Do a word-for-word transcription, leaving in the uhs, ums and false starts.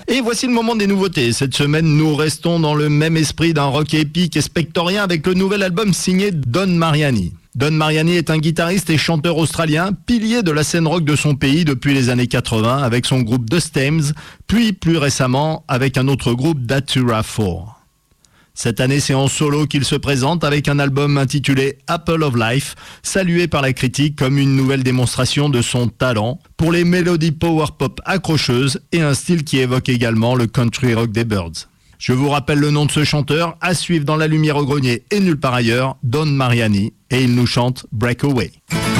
Et voici le moment des nouveautés. Cette semaine, nous restons dans le même esprit d'un rock épique et spectorien avec le nouvel album signé Don Mariani. Don Mariani est un guitariste et chanteur australien, pilier de la scène rock de son pays depuis les années quatre-vingts avec son groupe The Stems, puis plus récemment avec un autre groupe Datura quatre. Cette année, c'est en solo qu'il se présente avec un album intitulé Apple of Life, salué par la critique comme une nouvelle démonstration de son talent pour les mélodies power pop accrocheuses et un style qui évoque également le country rock des Byrds. Je vous rappelle le nom de ce chanteur, à suivre dans La Lumière au Grenier et nulle part ailleurs, Don Mariani, et il nous chante Breakaway.